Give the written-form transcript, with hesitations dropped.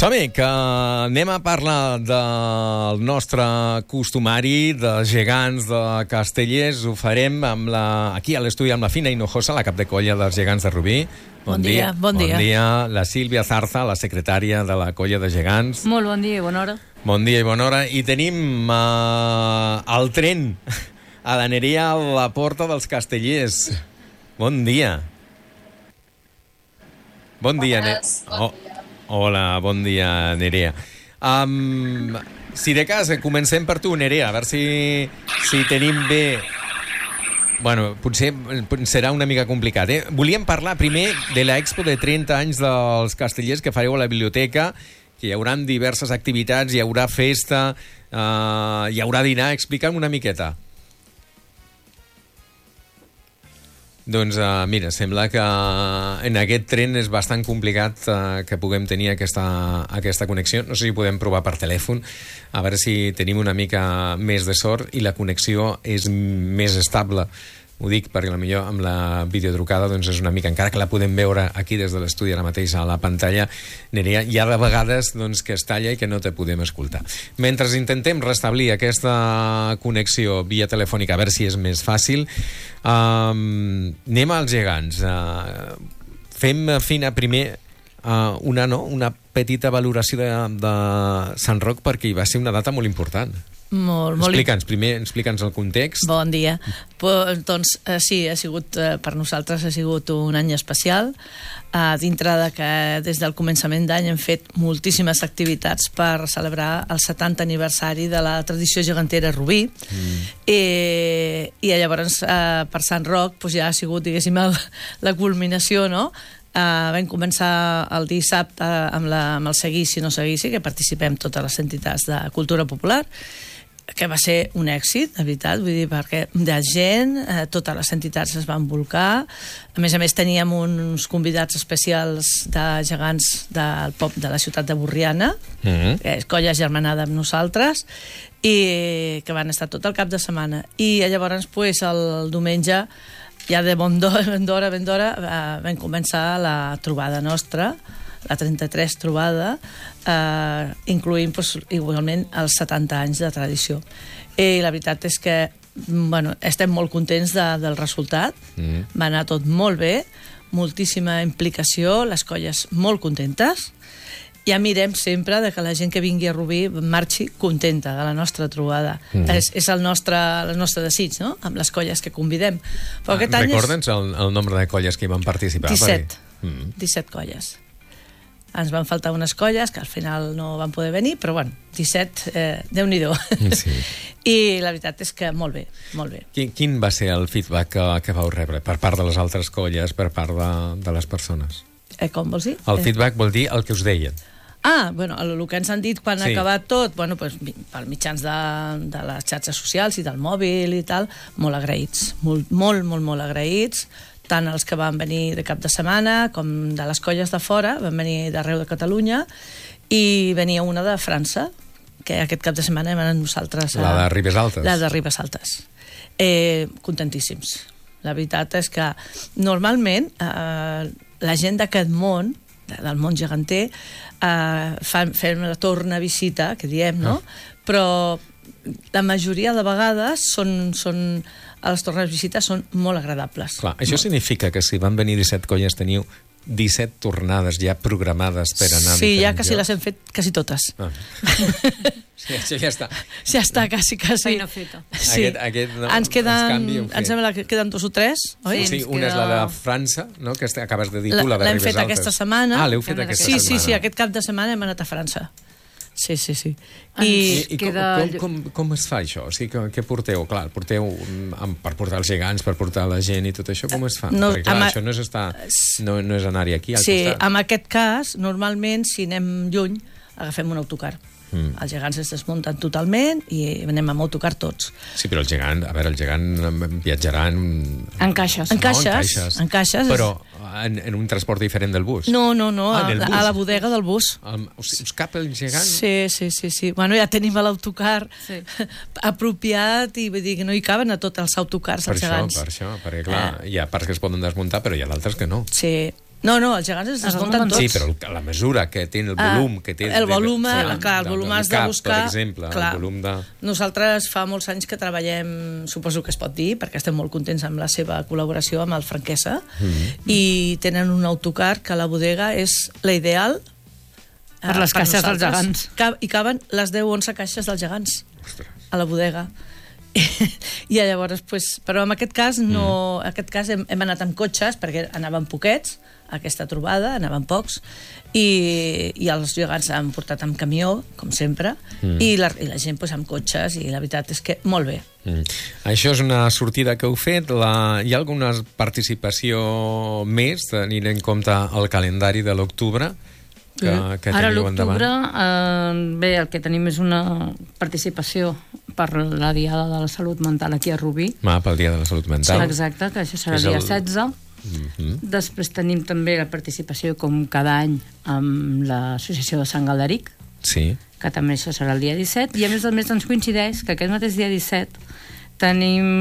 Som-hi, que anem a parlar del nostre costumari, dels gegants de Castellers. Ho farem aquí a l'estudi amb la Fina Hinojosa, la cap de colla dels gegants de Rubí. Bon dia. Bon dia. La Sílvia Zarza, la secretària de la colla de gegants. Molt bon dia i bona hora. Bon dia i bona hora. I tenim el tren a la Nerea a la porta dels Castellers. Bon dia. Bon dia, Hola, bon dia, Nerea. Si de cas, comencem per tu, Nerea, a veure si tenim bé... Bueno, potser serà una mica complicat, eh? Volíem parlar primer de l'Expo de 30 anys dels Castellers que fareu a la biblioteca, que hi haurà diverses activitats, hi haurà festa, hi haurà dinar. Explica'm una miqueta. Doncs mira, sembla que en aquest tren és bastant complicat que puguem tenir aquesta connexió. No sé si podem provar per telèfon, a veure si tenim una mica més de sort i la connexió és més estable. Ho dic perquè potser amb la videotrucada doncs és una mica, encara que la podem veure aquí des de l'estudi ara mateix a la pantalla, Nerea, hi ha de vegades doncs, que es talla i que no te podem escoltar. Mentre intentem restablir aquesta connexió via telefònica, a veure si és més fàcil, anem als gegants. Fem, Fina, primer una petita valoració de Sant Roc, perquè hi va ser una data molt important. Explica'ns el context. Bon dia. Doncs sí, per nosaltres ha sigut un any especial, dintre de que des del començament d'any hem fet moltíssimes activitats per celebrar el 70 aniversari de la tradició gegantera Rubí, i llavors per Sant Roc ja ha sigut, diguéssim, la culminació, no? Vam començar el dissabte amb el Seguissi no Seguissi, que participem totes les entitats de cultura popular, que va ser un èxit, de veritat, vull dir, perquè de gent, totes les entitats es van volcar. A més, teníem uns convidats especials de gegants de la ciutat de Borriana, colla germanada amb nosaltres, i que van estar tot el cap de setmana. I llavors, el diumenge, ja de ben d'hora, vam començar la trobada nostra, la 33 trobada, incloent igualment els 70 anys de tradició. I la veritat és que estem molt contents del resultat. Va anar tot molt bé, moltíssima implicació, les colles molt contentes. Ja mirem sempre que la gent que vingui a Rubí marxi contenta de la nostra trobada. És el nostre desig, no?, amb les colles que convidem. Recorda'ns el nombre de colles que hi van participar. 17 colles. Ens van faltar unes colles que al final no van poder venir, però 17, Déu-n'hi-do. Sí. I la veritat és que molt bé, molt bé. Quin va ser el feedback que vau rebre per part de les altres colles, per part de les persones? Com vols dir? El feedback vol dir el que us deien. El que ens han dit quan ha acabat tot, per mitjans de les xarxes socials i del mòbil i tal, molt agraïts, molt agraïts, tant els que van venir de cap de setmana com de les colles de fora, van venir d'arreu de Catalunya, i venia una de França, que aquest cap de setmana vam anar nosaltres. La de Ribes Altes. La de Ribes Altes. Contentíssims. La veritat és que normalment la gent d'aquest món, del món geganter, fem la torna visita, que diem, no? Però la majoria de vegades a les tornes visites són molt agradables. Clar, això significa que si van venir 17 colles teniu 17 tornades ja programades per anar a diferents llocs? Sí, ja quasi les hem fet, quasi totes. Sí, això ja està. Ja està, quasi. Feina feta. Sí. Ens sembla que queden 2 o 3, oi? Sí, una és la de França, no?, que acabes de dir tu, la de Ribes Altes. L'hem fet aquesta setmana. L'heu fet aquesta setmana. Sí, aquest cap de setmana hem anat a França. Sí. I com es fa això? O sigui, què porteu? Clar, porteu per portar els gegants, per portar la gent i tot això, com es fa? Perquè clar, això no és anar-hi aquí al costat. Sí, en aquest cas, normalment, si anem lluny, agafem un autocar. Els gegants es desmunten totalment i anem amb autocar tots. Sí, però el gegant viatjarà en caixes. En caixes. Però en un transport diferent del bus. No, a la bodega del bus. Us cap el gegant? Sí. Bueno, ja tenim l'autocar apropiat i vull dir que no hi caben a tots els autocars els gegants. Per això, perquè clar, hi ha parts que es poden desmuntar, però hi ha d'altres que no. Sí. No, els gegants es desmunten tots. Sí, però la mesura que té, el volum que té... El volum, clar, el volum has de buscar... Per exemple, clar, el volum de... Nosaltres fa molts anys que treballem, suposo que es pot dir, perquè estem molt contents amb la seva col·laboració amb el Franquesa, i tenen un autocar que a la bodega és la ideal per les caixes dels gegants. I caben les 10-11 caixes dels gegants. Ostres. A la bodega. I llavors, però en aquest cas no, en aquest cas hem anat amb cotxes perquè anaven poquets a aquesta trobada, anaven pocs i els gegants han portat amb camió, com sempre, i la gent amb cotxes, i la veritat és que molt bé. Això és una sortida que heu fet. Hi ha alguna participació més, tenint en compte el calendari de l'octubre? Ara a l'octubre el que tenim és una participació per la Diada de la Salut Mental aquí a Rubí. Pel Dia de la Salut Mental. Exacte, que això serà el dia 16. Després tenim també la participació, com cada any, amb l'Associació de Sant Galderic, que també això serà el dia 17, i a més coincideix que aquest mateix dia 17 tenim